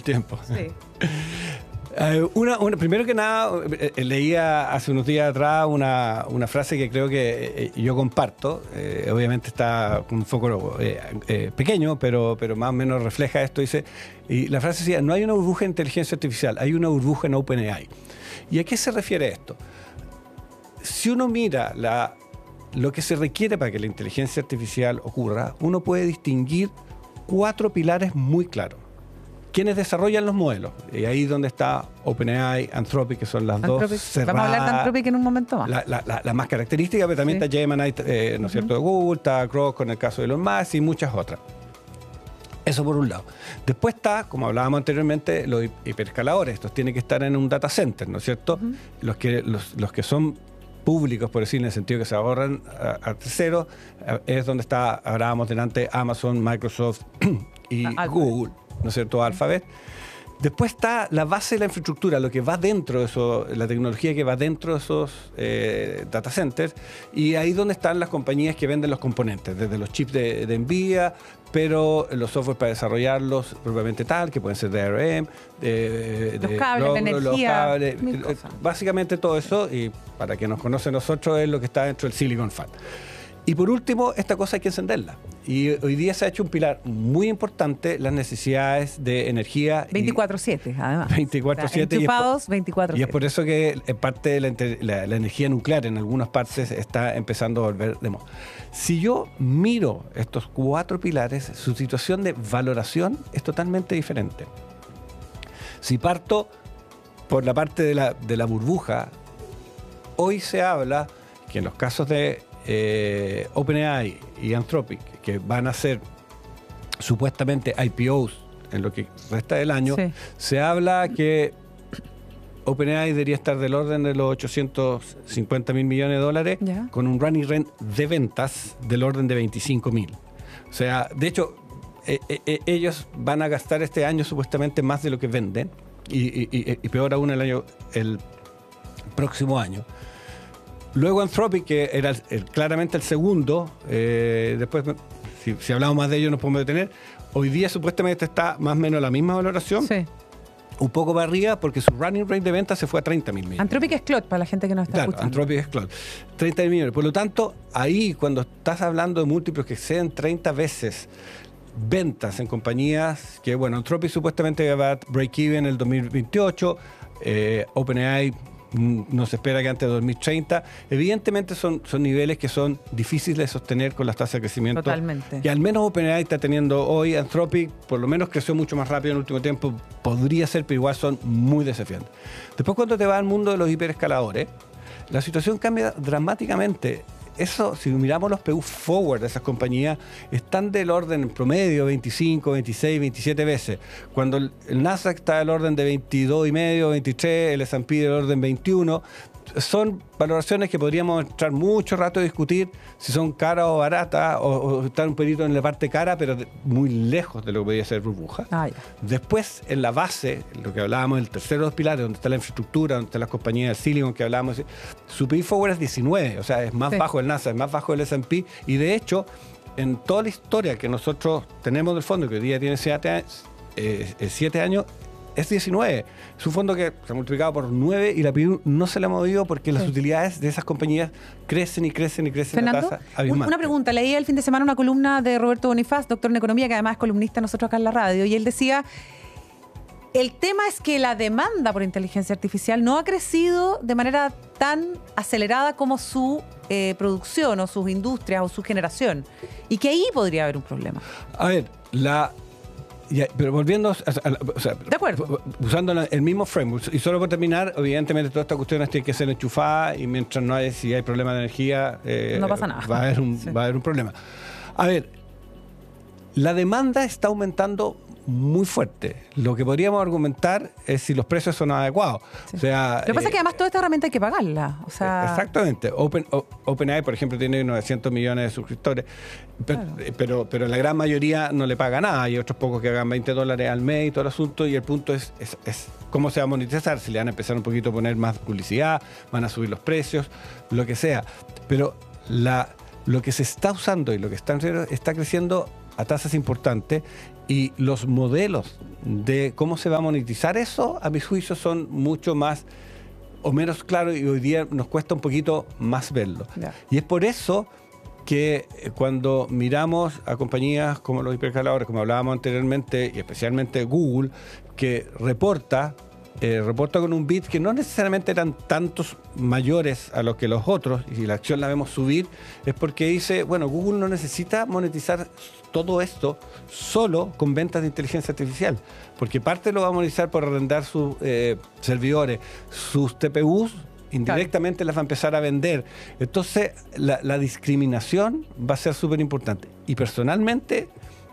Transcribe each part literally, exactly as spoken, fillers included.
tiempo. Sí. Uh, una, una, primero que nada, eh, leía hace unos días atrás una, una frase que creo que eh, yo comparto. Eh, obviamente está un foco eh, eh, pequeño, pero, pero más o menos refleja esto. Dice, y la frase decía, no hay una burbuja en inteligencia artificial, hay una burbuja en OpenAI. ¿Y a qué se refiere esto? Si uno mira la, lo que se requiere para que la inteligencia artificial ocurra, uno puede distinguir cuatro pilares muy claros. Quienes desarrollan los modelos, y ahí es donde está OpenAI, Anthropic, que son las Anthropic. dos cerradas. Vamos a hablar de Anthropic en un momento más. La, la, la, la más característica, pero también sí. Está Gemini, eh, ¿no es cierto?, de Google, está Grok con el caso de Elon Musk y muchas otras. Eso por un lado. Después está, como hablábamos anteriormente, los hiperescaladores. Estos tienen que estar en un data center, ¿no es cierto? Uh-huh. Los que, los, los que son públicos, por decir, en el sentido que se ahorran a, a terceros, es donde está, hablábamos delante, Amazon, Microsoft y ah, Google, ¿no es cierto?, Alphabet. Después está la base de la infraestructura, lo que va dentro de eso, la tecnología que va dentro de esos eh, data centers, y ahí donde están las compañías que venden los componentes, desde los chips de, de Nvidia, pero los software para desarrollarlos propiamente tal, que pueden ser de A R M, de, los de cables, blog, de energía, los cables, básicamente todo eso, y para que nos conoce nosotros, es lo que está dentro del Silicon Fat. Y por último, esta cosa hay que encenderla. Y hoy día se ha hecho un pilar muy importante, las necesidades de energía. veinticuatro siete, además. veinticuatro siete. Enchufados, veinticuatro siete. Y es por eso que en parte de la, la, la energía nuclear en algunas partes está empezando a volver de moda. Si yo miro estos cuatro pilares, su situación de valoración es totalmente diferente. Si parto por la parte de la, de la burbuja, hoy se habla que en los casos de Eh, OpenAI y Anthropic, que van a ser supuestamente I P Os en lo que resta del año, sí. Se habla que OpenAI debería estar del orden de los ochocientos cincuenta mil millones de dólares, ¿ya?, con un running rate de ventas del orden de veinticinco mil. O sea, de hecho, eh, eh, ellos van a gastar este año supuestamente más de lo que venden, y, y, y peor aún el año, el próximo año. Luego Anthropic, que era el, el, claramente el segundo, eh, después, si, si hablamos más de ello nos podemos detener. Hoy día supuestamente está más o menos la misma valoración, sí, un poco para arriba, porque su running rate de venta se fue a treinta mil millones. Anthropic es cloud, para la gente que no está claro, escuchando. Anthropic es cloud, treinta mil millones. Por lo tanto, ahí cuando estás hablando de múltiplos que exceden treinta veces ventas en compañías, que bueno, Anthropic supuestamente va a break-even en el dos mil veintiocho, eh, OpenAI no se espera que antes de dos mil treinta. Evidentemente son, son niveles que son difíciles de sostener con las tasas de crecimiento. Totalmente. Que al menos OpenAI está teniendo hoy. Anthropic por lo menos creció mucho más rápido en el último tiempo. Podría ser, pero igual son muy desafiantes. Después, cuando te vas al mundo de los hiperescaladores, la situación cambia dramáticamente. Eso, si miramos los P U forward de esas compañías, están del orden en promedio veinticinco, veintiséis, veintisiete veces. Cuando el, el Nasdaq está del orden de veintidós y medio, veintitrés, el S and P del orden veintiuno. Son valoraciones que podríamos entrar mucho rato a discutir si son caras o baratas, o, o están un pelito en la parte cara, pero de, muy lejos de lo que podría ser burbuja. Ah, después, en la base, lo que hablábamos, el tercero de los pilares, donde está la infraestructura, donde están las compañías del Silicon que hablábamos, su P I forward es diecinueve, o sea, es más sí. bajo el Nasdaq, es más bajo el S and P, y de hecho, en toda la historia que nosotros tenemos del fondo, que hoy día tiene siete años, eh, siete años, es diecinueve. Es un fondo que se ha multiplicado por nueve y la P I B no se le ha movido porque las sí. utilidades de esas compañías crecen y crecen y crecen. Fernando, la tasa una pregunta. Leí el fin de semana una columna de Roberto Bonifaz, doctor en economía, que además es columnista nosotros acá en la radio, y él decía, el tema es que la demanda por inteligencia artificial no ha crecido de manera tan acelerada como su eh, producción o sus industrias o su generación, y que ahí podría haber un problema. A ver, la... Ya, pero volviendo, a, a, o sea, de acuerdo, usando el mismo framework, y solo por terminar, evidentemente todas estas cuestiones tienen que ser enchufadas, y mientras no hay, si hay problema de energía, eh, no pasa nada. Va a haber un, sí. va a haber un problema. A ver, la demanda está aumentando muy fuerte. Lo que podríamos argumentar es si los precios son adecuados. Sí. O sea, lo que pasa eh, es que además toda esta herramienta hay que pagarla. O sea... Exactamente. Open, o, OpenAI, por ejemplo, tiene novecientos millones de suscriptores, pero, claro. pero, pero la gran mayoría no le paga nada. Hay otros pocos que hagan veinte dólares al mes y todo el asunto, y el punto es, es, es cómo se va a monetizar. Si le van a empezar un poquito a poner más publicidad, van a subir los precios, lo que sea. Pero la, lo que se está usando y lo que está, está creciendo a tasas importantes, Y los modelos de cómo se va a monetizar eso, a mis juicios, son mucho más o menos claros y hoy día nos cuesta un poquito más verlo. Yeah. Y es por eso que cuando miramos a compañías como los hipercaladores, como hablábamos anteriormente, y especialmente Google, que reporta, eh, reporta con un bit que no necesariamente eran tantos mayores a los que los otros, y si la acción la vemos subir, es porque dice, bueno, Google no necesita monetizar todo esto solo con ventas de inteligencia artificial, porque parte lo va a monetizar por arrendar sus eh, servidores, sus T P Us, indirectamente las va a empezar a vender. Entonces, la, la discriminación va a ser súper importante. Y personalmente,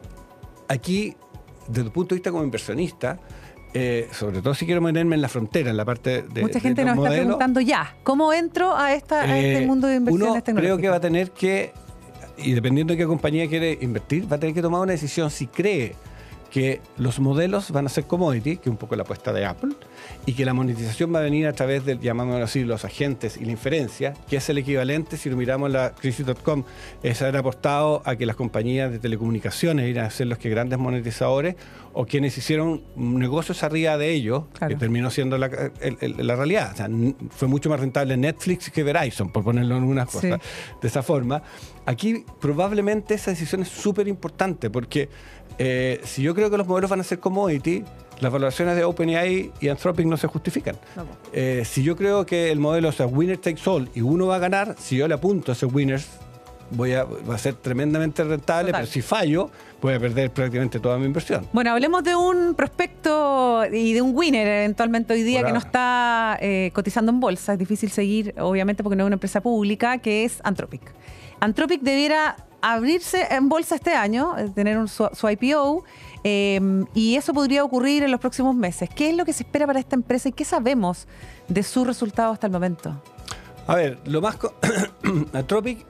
aquí, desde el punto de vista como inversionista, eh, sobre todo si quiero meterme en la frontera, en la parte de Mucha de gente los nos modelos, está preguntando ya, ¿cómo entro a, esta, a este eh, mundo de inversiones uno tecnológicas? creo que va a tener que, y dependiendo de qué compañía quiere invertir, va a tener que tomar una decisión si cree que los modelos van a ser commodity, que es un poco la apuesta de Apple, y que la monetización va a venir a través de, llamámoslo así, los agentes y la inferencia, que es el equivalente, si lo miramos en la crisis punto com, es haber apostado a que las compañías de telecomunicaciones iban a ser los que grandes monetizadores, o quienes hicieron negocios arriba de ellos, claro, que terminó siendo la, el, el, la realidad. O sea, fue mucho más rentable Netflix que Verizon, por ponerlo en algunas cosas, sí, de esa forma. Aquí probablemente esa decisión es súper importante, porque Eh, si yo creo que los modelos van a ser commodity, las valoraciones de OpenAI y Anthropic no se justifican. No. Eh, si yo creo que el modelo es winner takes all y uno va a ganar, si yo le apunto a ese winner, voy a, va a ser tremendamente rentable, total, pero si fallo, voy a perder prácticamente toda mi inversión. Bueno, hablemos de un prospecto y de un winner eventualmente hoy día que no está eh, cotizando en bolsa. Es difícil seguir, obviamente, porque no es una empresa pública, que es Anthropic. Anthropic debiera abrirse en bolsa este año, tener un, su, su I P O, eh, y eso podría ocurrir en los próximos meses. ¿Qué es lo que se espera para esta empresa y qué sabemos de sus resultados hasta el momento? A ver, lo más... Anthropic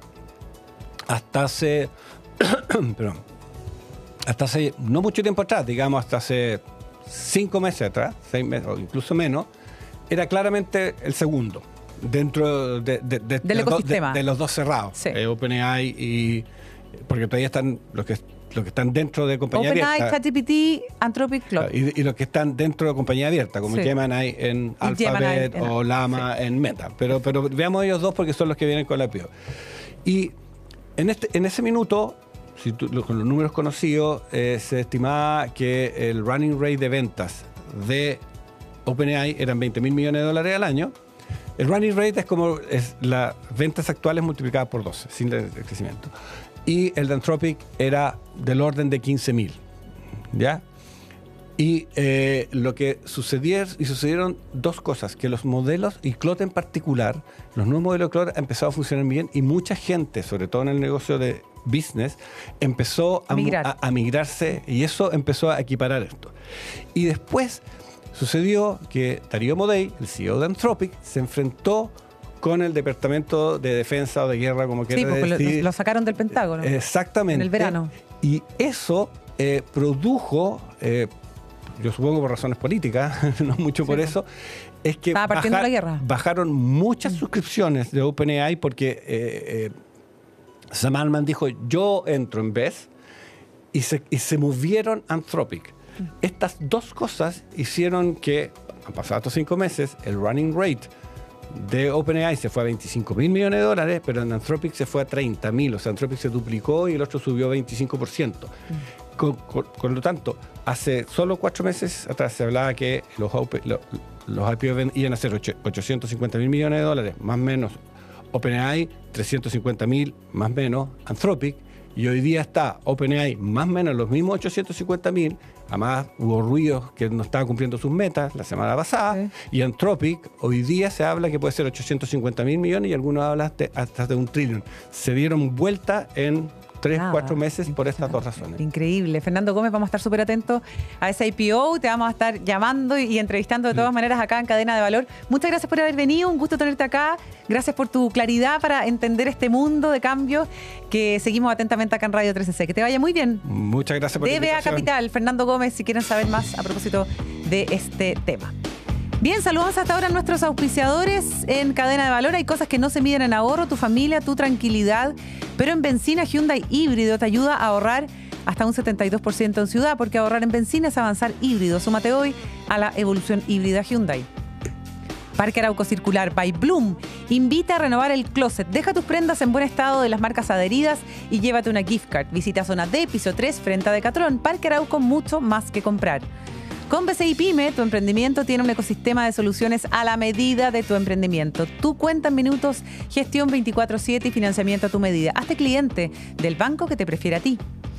hasta hace... perdón, hasta hace no mucho tiempo atrás, digamos hasta hace cinco meses atrás, seis meses o incluso menos, era claramente el segundo dentro de, de, de, del de, ecosistema. Los, de, de los dos cerrados, sí, eh, OpenAI y... porque todavía están los que, los que están dentro de compañía OpenAI, abierta. ChatGPT, Anthropic, Claude. Y, y los que están dentro de compañía abierta, como sí, Gemini en y Alphabet Gemini, o Llama sí, en Meta. Pero, pero veamos ellos dos porque son los que vienen con la I P O. Y en, este, en ese minuto, si tú, con los números conocidos, eh, se estimaba que el running rate de ventas de OpenAI eran veinte mil millones de dólares al año. El running rate es como es las ventas actuales multiplicadas por doce, sin el crecimiento. Y el de Anthropic era del orden de quince mil, ¿ya? Y eh, lo que sucedió, y sucedieron dos cosas, que los modelos, y Claude en particular, los nuevos modelos de Claude han empezado a funcionar bien y mucha gente, sobre todo en el negocio de business, empezó a, Migrar. a, a migrarse y eso empezó a equiparar esto. Y después sucedió que Darío Amodei, el C E O de Anthropic, se enfrentó con el Departamento de Defensa o de Guerra, como quieran decir. Sí, porque lo, lo sacaron del Pentágono. Exactamente. En el verano. Y eso eh, produjo, eh, yo supongo por razones políticas, no mucho sí, por eso, es que estaba partiendo bajar, la guerra. bajaron muchas mm. suscripciones de OpenAI porque eh, eh, Sam Altman dijo, yo entro en vez, y se, y se movieron Anthropic. Mm. Estas dos cosas hicieron que, han pasado estos cinco meses, el running rate de OpenAI se fue a veinticinco mil millones de dólares, pero en Anthropic se fue a treinta mil. O sea, Anthropic se duplicó y el otro subió veinticinco por ciento. Mm. Con, con, con lo tanto, hace solo cuatro meses atrás se hablaba que los, los, los I P O iban a ser ochocientos cincuenta mil millones de dólares, más o menos. OpenAI, trescientos cincuenta mil, más o menos. Anthropic, y hoy día está OpenAI, más o menos los mismos ochocientos cincuenta mil. Además, hubo ruidos que no estaban cumpliendo sus metas la semana pasada. Sí. Y Anthropic, hoy día se habla que puede ser ochocientos cincuenta mil millones y algunos hablan de, hasta de un trillón. Se dieron vuelta en tres, Nada. cuatro meses por estas dos razones. Increíble. Fernando Gómez, vamos a estar súper atentos a ese I P O. Te vamos a estar llamando y entrevistando de todas sí. maneras acá en Cadena de Valor. Muchas gracias por haber venido. Un gusto tenerte acá. Gracias por tu claridad para entender este mundo de cambios que seguimos atentamente acá en Radio tres C. Que te vaya muy bien. Muchas gracias por la invitación. D B A Capital, Fernando Gómez, si quieren saber más a propósito de este tema. Bien, saludamos hasta ahora a nuestros auspiciadores en Cadena de Valor. Hay cosas que no se miden en ahorro, tu familia, tu tranquilidad, pero en benzina Hyundai híbrido te ayuda a ahorrar hasta un setenta y dos por ciento en ciudad, porque ahorrar en benzina es avanzar híbrido. Súmate hoy a la evolución híbrida Hyundai. Parque Arauco Circular by Bloom invita a renovar el closet. Deja tus prendas en buen estado de las marcas adheridas y llévate una gift card. Visita zona D, piso tres, frente a Decatrón. Parque Arauco, mucho más que comprar. Con B C I Pyme, tu emprendimiento tiene un ecosistema de soluciones a la medida de tu emprendimiento. Tu cuenta en minutos, gestión veinticuatro siete y financiamiento a tu medida. Hazte cliente del banco que te prefiere a ti.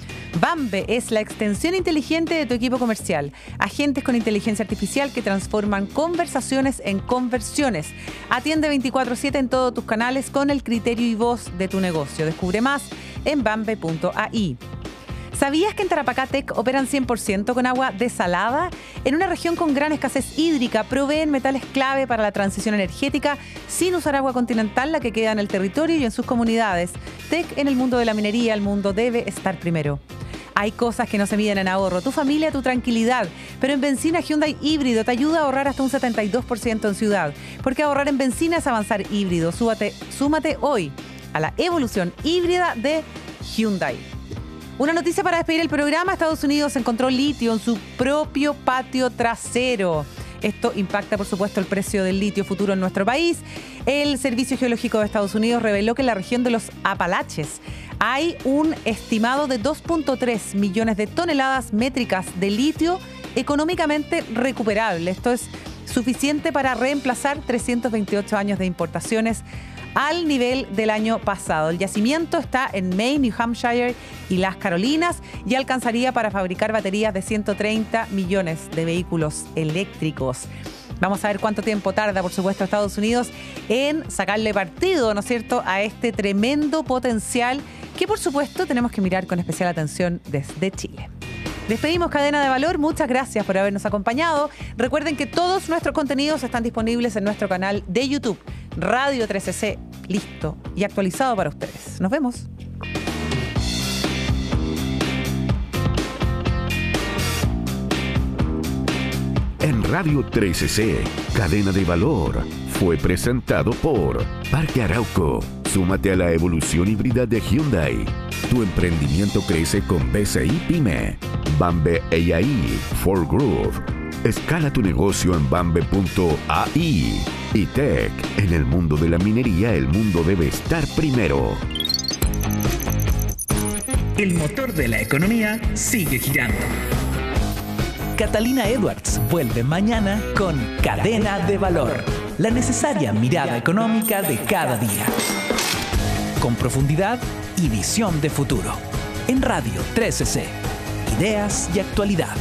Bambe es la extensión inteligente de tu equipo comercial. Agentes con inteligencia artificial que transforman conversaciones en conversiones. Atiende veinticuatro siete en todos tus canales con el criterio y voz de tu negocio. Descubre más en bambe punto a i. ¿Sabías que en Tarapacá Tech operan cien por ciento con agua desalada? En una región con gran escasez hídrica, proveen metales clave para la transición energética sin usar agua continental, la que queda en el territorio y en sus comunidades. Tech en el mundo de la minería, el mundo debe estar primero. Hay cosas que no se miden en ahorro. Tu familia, tu tranquilidad. Pero en Benzina Hyundai Híbrido te ayuda a ahorrar hasta un setenta y dos por ciento en ciudad. Porque ahorrar en benzina es avanzar híbrido. Súmate, súmate hoy a la evolución híbrida de Hyundai. Una noticia para despedir el programa. Estados Unidos encontró litio en su propio patio trasero. Esto impacta, por supuesto, el precio del litio futuro en nuestro país. El Servicio Geológico de Estados Unidos reveló que en la región de los Apalaches hay un estimado de dos punto tres millones de toneladas métricas de litio económicamente recuperable. Esto es suficiente para reemplazar trescientos veintiocho años de importaciones al nivel del año pasado. El yacimiento está en Maine, New Hampshire y las Carolinas y alcanzaría para fabricar baterías de ciento treinta millones de vehículos eléctricos. Vamos a ver cuánto tiempo tarda, por supuesto, Estados Unidos en sacarle partido, ¿no es cierto?, a este tremendo potencial que, por supuesto, tenemos que mirar con especial atención desde Chile. Despedimos Cadena de Valor. Muchas gracias por habernos acompañado. Recuerden que todos nuestros contenidos están disponibles en nuestro canal de YouTube, Radio trece ce, listo y actualizado para ustedes. Nos vemos. En Radio trece ce, Cadena de Valor, fue presentado por Parque Arauco. Súmate a la evolución híbrida de Hyundai. Tu emprendimiento crece con B C I Pyme. Bambe A I, For Groove. Escala tu negocio en bambe punto a i. Y Tech, en el mundo de la minería, el mundo debe estar primero. El motor de la economía sigue girando. Catalina Edwards vuelve mañana con Cadena de Valor, la necesaria mirada económica de cada día. Con profundidad y visión de futuro. En Radio trece ce, ideas y actualidad.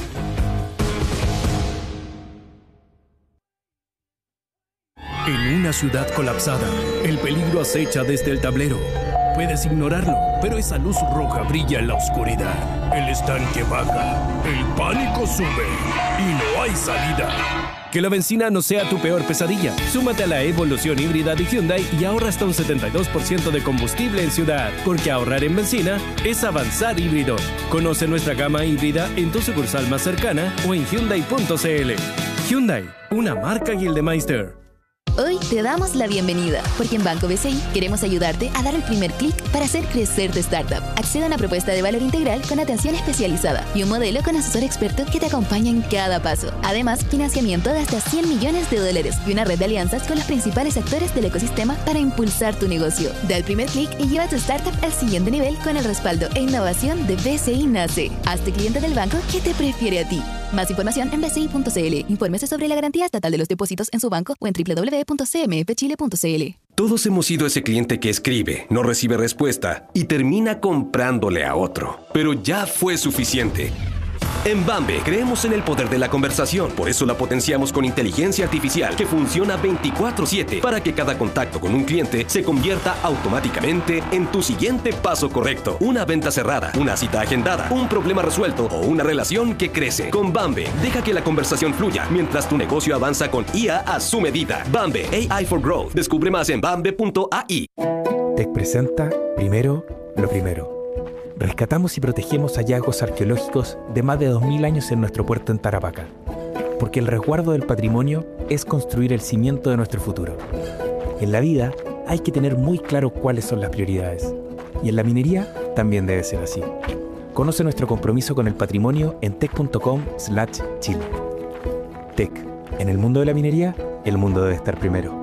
En una ciudad colapsada, el peligro acecha desde el tablero. Puedes ignorarlo, pero esa luz roja brilla en la oscuridad. El estanque baja, el pánico sube y no hay salida. Que la benzina no sea tu peor pesadilla. Súmate a la evolución híbrida de Hyundai y ahorra hasta un setenta y dos por ciento de combustible en ciudad. Porque ahorrar en benzina es avanzar híbrido. Conoce nuestra gama híbrida en tu sucursal más cercana o en Hyundai punto cl. Hyundai, una marca Gildemeister. Hoy te damos la bienvenida, porque en Banco B C I queremos ayudarte a dar el primer clic para hacer crecer tu startup. Accede a una propuesta de valor integral con atención especializada y un modelo con asesor experto que te acompaña en cada paso. Además, financiamiento de hasta cien millones de dólares y una red de alianzas con los principales actores del ecosistema para impulsar tu negocio. Da el primer clic y lleva tu startup al siguiente nivel con el respaldo e innovación de B C I Nace. Hazte cliente del banco que te prefiere a ti. Más información en b c i punto c l. Infórmese sobre la garantía estatal de los depósitos en su banco o en doble u doble u doble u punto c m f chile punto c l. Todos hemos sido ese cliente que escribe, no recibe respuesta y termina comprándole a otro. Pero ya fue suficiente. En Bambe creemos en el poder de la conversación, por eso la potenciamos con inteligencia artificial que funciona veinticuatro siete para que cada contacto con un cliente se convierta automáticamente en tu siguiente paso correcto. Una venta cerrada, una cita agendada, un problema resuelto o una relación que crece. Con Bambe, deja que la conversación fluya mientras tu negocio avanza con I A a su medida. Bambe, A I for Growth. Descubre más en bambe punto a i. Tech presenta Primero lo Primero. Rescatamos y protegemos hallazgos arqueológicos de más de dos mil años en nuestro puerto en Tarapacá, porque el resguardo del patrimonio es construir el cimiento de nuestro futuro. En la vida hay que tener muy claro cuáles son las prioridades, y en la minería también debe ser así. Conoce nuestro compromiso con el patrimonio en tec punto com slash chile. Tec. En el mundo de la minería, el mundo debe estar primero.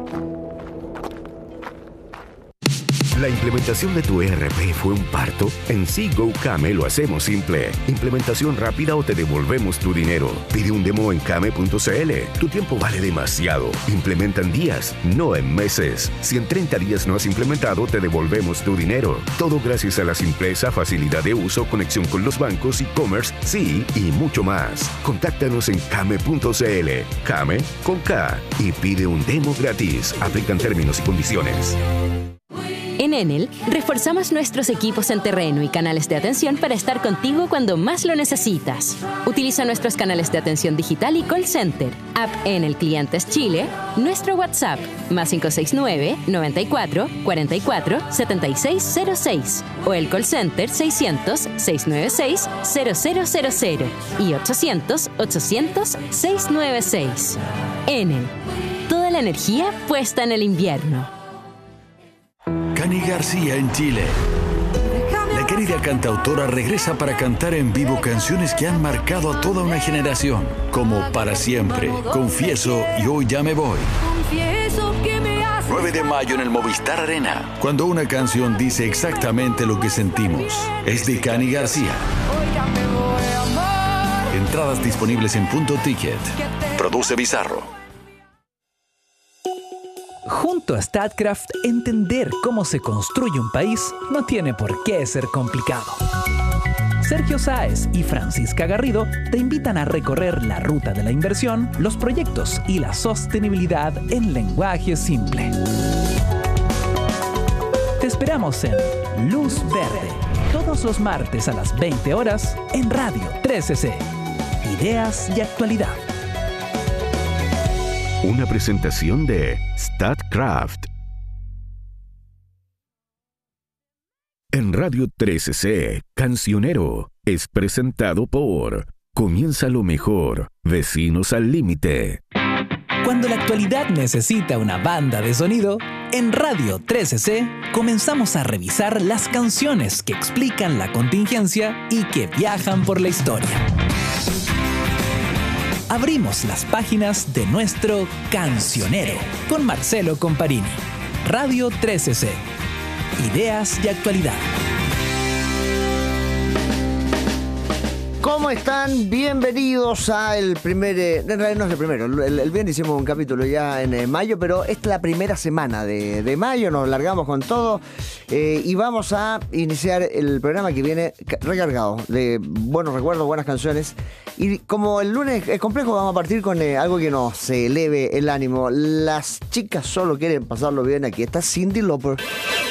¿La implementación de tu E R P fue un parto? En SeaGo Kame lo hacemos simple. Implementación rápida o te devolvemos tu dinero. Pide un demo en kame punto c l. Tu tiempo vale demasiado. Implementa en días, no en meses. Si en treinta días no has implementado, te devolvemos tu dinero. Todo gracias a la simpleza, facilidad de uso, conexión con los bancos, e-commerce, sí y mucho más. Contáctanos en kame punto c l. Kame con K y pide un demo gratis. Aplican términos y condiciones. En Enel, reforzamos nuestros equipos en terreno y canales de atención para estar contigo cuando más lo necesitas. Utiliza nuestros canales de atención digital y call center, app Enel Clientes Chile, nuestro WhatsApp, más cinco seis nueve, noventa y cuatro, cuarenta y cuatro, setenta y seis cero seis, o el call center seiscientos, seiscientos noventa y seis, cero cero cero cero y ochocientos, ochocientos, seiscientos noventa y seis. Enel, toda la energía puesta en el invierno. Cani García en Chile. La querida cantautora regresa para cantar en vivo canciones que han marcado a toda una generación, como Para Siempre, Confieso y Hoy Ya Me Voy. nueve de mayo en el Movistar Arena, cuando una canción dice exactamente lo que sentimos. Es de Cani García. Entradas disponibles en Punto Ticket. Produce Bizarro. Junto a Statkraft, entender cómo se construye un país no tiene por qué ser complicado. Sergio Sáez y Francisca Garrido te invitan a recorrer la ruta de la inversión, los proyectos y la sostenibilidad en lenguaje simple. Te esperamos en Luz Verde, todos los martes a las veinte horas en Radio trece ce. Ideas y actualidad. Una presentación de Statkraft. En Radio trece ce, Cancionero es presentado por Comienza lo mejor, Vecinos al Límite. Cuando la actualidad necesita una banda de sonido, en Radio trece ce comenzamos a revisar las canciones que explican la contingencia y que viajan por la historia. Abrimos las páginas de nuestro Cancionero con Marcelo Comparini. Radio trece ce. Ideas y actualidad. ¿Cómo están? Bienvenidos a el primer... Eh, en realidad no es el primero. El, el viernes hicimos un capítulo ya en eh, mayo, pero esta es la primera semana de, de mayo. Nos largamos con todo eh, y vamos a iniciar el programa que viene recargado de buenos recuerdos, buenas canciones. Y como el lunes es complejo, vamos a partir con eh, algo que nos eleve el ánimo. Las chicas solo quieren pasarlo bien. Aquí está Cyndi Lauper.